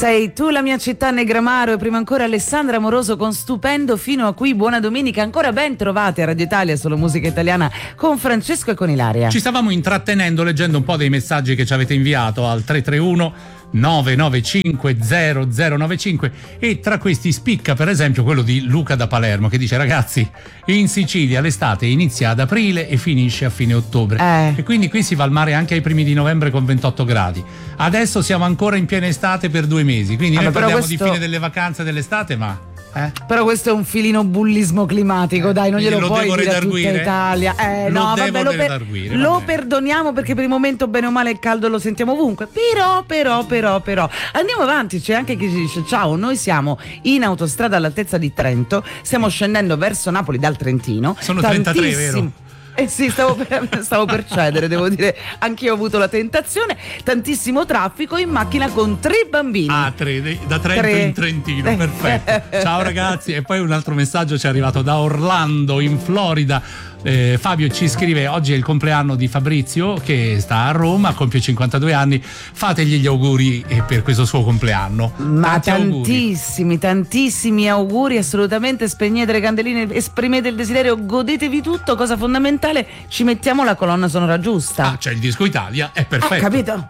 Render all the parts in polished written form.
Sei tu la mia città, Negramaro, e prima ancora Alessandra Amoroso con Stupendo fino a qui. Buona domenica, ancora ben trovati a Radio Italia, solo musica italiana, con Francesco e con Ilaria. Ci stavamo intrattenendo leggendo un po' dei messaggi che ci avete inviato al 331 995 0095 e tra questi spicca per esempio quello di Luca da Palermo che dice: ragazzi, in Sicilia l'estate inizia ad aprile e finisce a fine ottobre e quindi qui si va al mare anche ai primi di novembre con 28 gradi. Adesso siamo ancora in piena estate per 2 mesi, quindi noi parliamo di fine delle vacanze dell'estate, ma però questo è un filino bullismo climatico, dai, non glielo puoi dire a tutta Italia. No, vabbè, lo perdoniamo perché per il momento bene o male il caldo lo sentiamo ovunque. Però andiamo avanti, c'è anche chi ci dice: ciao, noi siamo in autostrada all'altezza di Trento, stiamo scendendo verso Napoli dal Trentino. Sono 33, vero? Sì, stavo per cedere, devo dire, anch'io ho avuto la tentazione. Tantissimo traffico in macchina con 3 bambini. Da Trento in Trentino, perfetto. Ciao ragazzi. E poi un altro messaggio ci è arrivato da Orlando in Florida. Fabio ci scrive: oggi è il compleanno di Fabrizio che sta a Roma, compie 52 anni, fategli gli auguri per questo suo compleanno. Ma tantissimi auguri, assolutamente. Spegnete le candeline, esprimete il desiderio, godetevi tutto, cosa fondamentale, ci mettiamo la colonna sonora giusta. C'è il Disco Italia, è perfetto. Capito?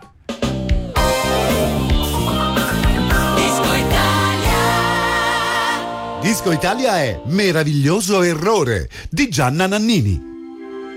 Disco Italia è Meraviglioso Errore di Gianna Nannini.